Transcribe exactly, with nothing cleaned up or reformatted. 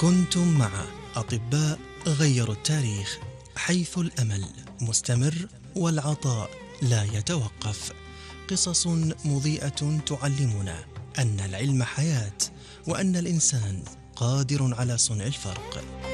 كنتم مع أطباء غيروا التاريخ، حيث الأمل مستمر والعطاء لا يتوقف. قصص مضيئة تعلمنا أن العلم حياة، وأن الإنسان قادر على صنع الفرق.